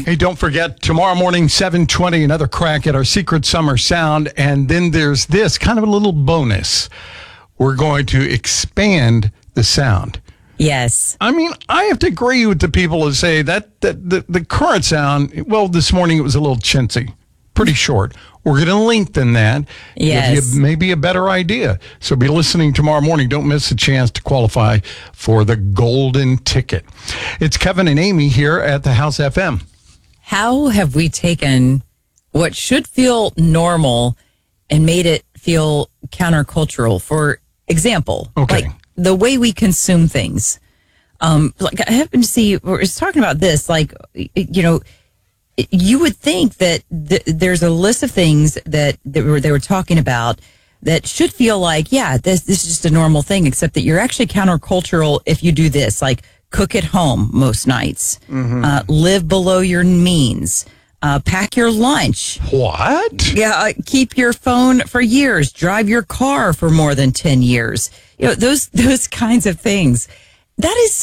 Hey, don't forget, tomorrow morning, 7:20, another crack at our secret summer sound. And then there's this kind of a little bonus. We're going to expand the sound. Yes. I mean, I have to agree with the people who say that the current sound, well, this morning it was a little chintzy, pretty short. We're going to lengthen that. Yes. Give you maybe a better idea. So be listening tomorrow morning. Don't miss a chance to qualify for the golden ticket. It's Kevin and Amy here at the House FM. How have we taken what should feel normal and made it feel countercultural? For example, Okay. like the way we consume things. Like I happen to see, we're talking about this, like, you know, you would think that there's a list of things that they were talking about that should feel like, yeah, this is just a normal thing, except that you're actually countercultural if you do this, like cook at home most nights, live below your means, pack your lunch. What? Yeah, keep your phone for years, drive your car for more than 10 years. You know, those kinds of things. That is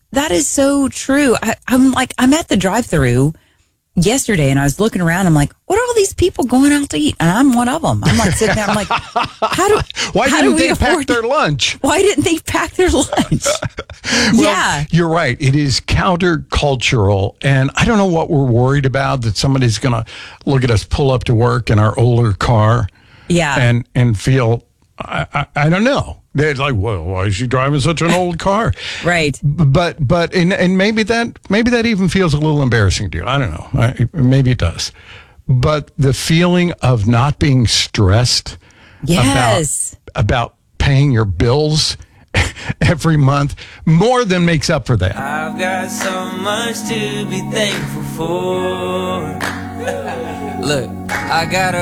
so true. I'm at the drive-thru yesterday and I was looking around. I'm like, what are all these people going out to eat? And I'm one of them. I'm like sitting there. I'm like, Why didn't they pack their lunch? Why didn't they pack their lunch? Well, yeah. You're right. It is countercultural. And I don't know what we're worried about, that somebody's going to look at us pull up to work in our older car. Yeah. And feel, I don't know. They're like, well, why is she driving such an old car? Right. But maybe that even feels a little embarrassing to you. I don't know. Maybe it does. But the feeling of not being stressed Yes. about paying your bills every month more than makes up for that. I've got so much to be thankful for. Look, I got a